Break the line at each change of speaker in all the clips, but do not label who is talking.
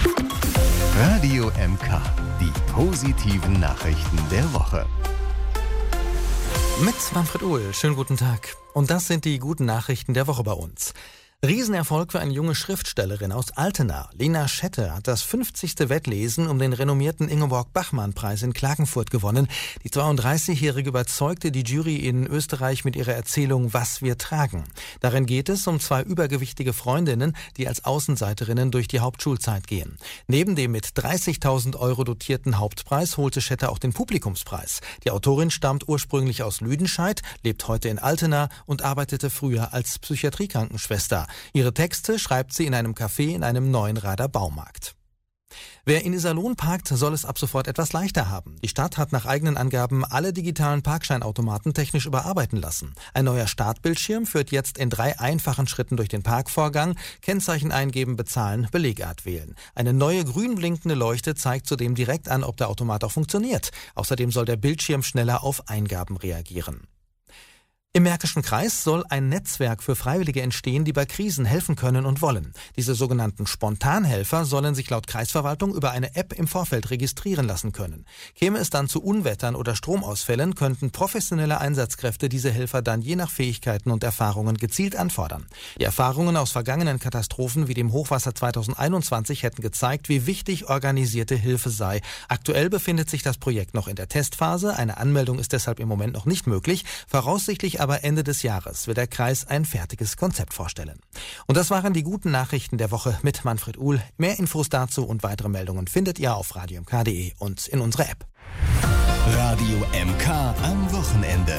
Radio MK, die positiven Nachrichten der Woche.
Mit Manfred Uhl, schönen guten Tag. Und das sind die guten Nachrichten der Woche bei uns. Riesenerfolg für eine junge Schriftstellerin aus Altena. Lena Schette hat das 50. Wettlesen um den renommierten Ingeborg-Bachmann-Preis in Klagenfurt gewonnen. Die 32-Jährige überzeugte die Jury in Österreich mit ihrer Erzählung »Was wir tragen«. Darin geht es um zwei übergewichtige Freundinnen, die als Außenseiterinnen durch die Hauptschulzeit gehen. Neben dem mit 30.000 Euro dotierten Hauptpreis holte Schette auch den Publikumspreis. Die Autorin stammt ursprünglich aus Lüdenscheid, lebt heute in Altena und arbeitete früher als Psychiatriekrankenschwester. Ihre Texte schreibt sie in einem Café in einem Neuenrader Baumarkt. Wer in Iserlohn parkt, soll es ab sofort etwas leichter haben. Die Stadt hat nach eigenen Angaben alle digitalen Parkscheinautomaten technisch überarbeiten lassen. Ein neuer Startbildschirm führt jetzt in 3 einfachen Schritten durch den Parkvorgang. Kennzeichen eingeben, bezahlen, Belegart wählen. Eine neue grün blinkende Leuchte zeigt zudem direkt an, ob der Automat auch funktioniert. Außerdem soll der Bildschirm schneller auf Eingaben reagieren. Im Märkischen Kreis soll ein Netzwerk für Freiwillige entstehen, die bei Krisen helfen können und wollen. Diese sogenannten Spontanhelfer sollen sich laut Kreisverwaltung über eine App im Vorfeld registrieren lassen können. Käme es dann zu Unwettern oder Stromausfällen, könnten professionelle Einsatzkräfte diese Helfer dann je nach Fähigkeiten und Erfahrungen gezielt anfordern. Die Erfahrungen aus vergangenen Katastrophen wie dem Hochwasser 2021 hätten gezeigt, wie wichtig organisierte Hilfe sei. Aktuell befindet sich das Projekt noch in der Testphase. Eine Anmeldung ist deshalb im Moment noch nicht möglich. Voraussichtlich aber Ende des Jahres wird der Kreis ein fertiges Konzept vorstellen. Und das waren die guten Nachrichten der Woche mit Manfred Uhl. Mehr Infos dazu und weitere Meldungen findet ihr auf radiomk.de und in unserer App.
Radio MK am Wochenende.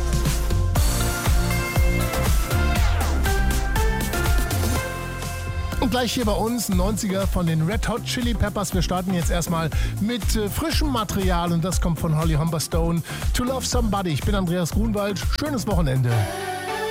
Und gleich hier bei uns ein 90er von den Red Hot Chili Peppers. Wir starten jetzt erstmal mit frischem Material und das kommt von Holly Humberstone. To Love Somebody. Ich bin Andreas Grunwald. Schönes Wochenende.